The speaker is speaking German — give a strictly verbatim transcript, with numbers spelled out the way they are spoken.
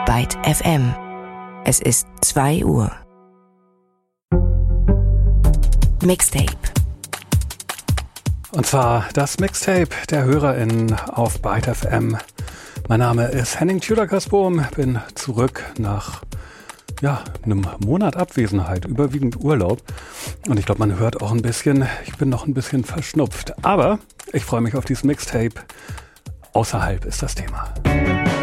Byte F M. Es ist zwei Uhr. Mixtape. Und zwar das Mixtape der HörerInnen auf Byte F M. Mein Name ist Henning Tudor-Kasbohm, bin zurück nach ja, einem Monat Abwesenheit, überwiegend Urlaub. Und ich glaube, man hört auch ein bisschen, ich bin noch ein bisschen verschnupft. Aber ich freue mich auf dieses Mixtape. Außerhalb ist das Thema.